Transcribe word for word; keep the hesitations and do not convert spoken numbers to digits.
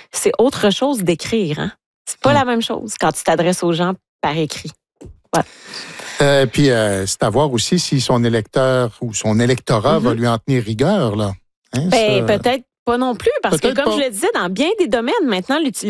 c'est autre chose d'écrire. Hein? C'est pas mmh. la même chose quand tu t'adresses aux gens par écrit. Ouais. Euh, puis, euh, c'est à voir aussi si son électeur ou son électorat mm-hmm. va lui en tenir rigueur, là. Hein, ben, peut-être pas non plus, parce peut-être que, comme pas. je le disais, dans bien des domaines, maintenant, l'utilisation